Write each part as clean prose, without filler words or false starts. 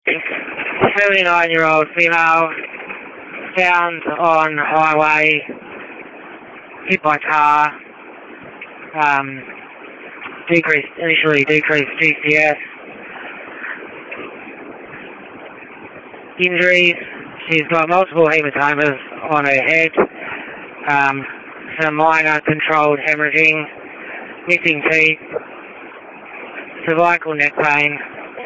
79-year-old female found on highway, hit by car, initially decreased GCS. Injuries, she's got multiple hematomas on her head, some minor controlled hemorrhaging, missing teeth, cervical neck pain,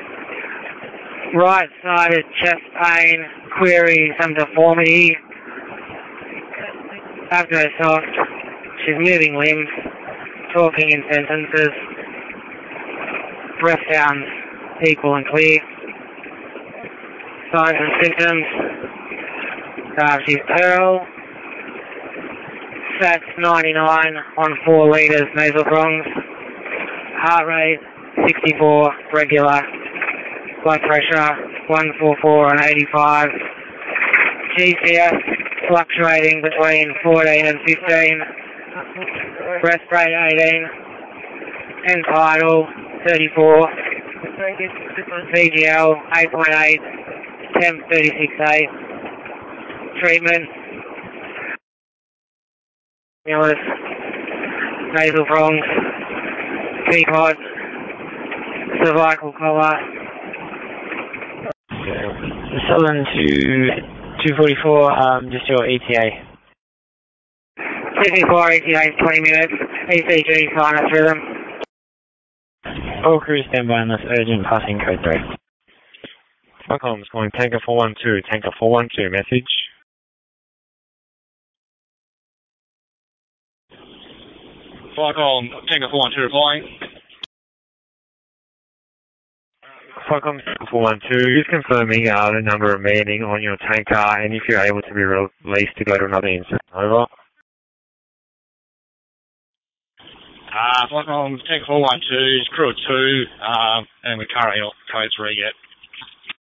right-sided chest pain, query some deformity, abdosoft, she's moving limbs, talking in sentences, breath sounds equal and clear. Signs and symptoms, she's Pearl, SATs 99 on 4 litres nasal prongs, heart rate 64 regular, blood pressure 144 on 85, GCS fluctuating between 14 and 15, breath rate 18, end tidal 34, VGL 8.8, temp 36A, treatment, nasal prongs, teapot, cervical collar. Southern to 244, just your ETA. 244 ETA is 20 minutes, ECG sinus rhythm. All crews stand by unless urgent, passing code 3. Flycom's calling Tanker 412, Tanker 412, message. Flycom, Tanker 412 replying. Flycom 412, just confirming the number remaining on your tanker and if you're able to be released to go to another incident. Over. Flycom, Tanker 412, crew of 2, and we're currently on code 3 yet.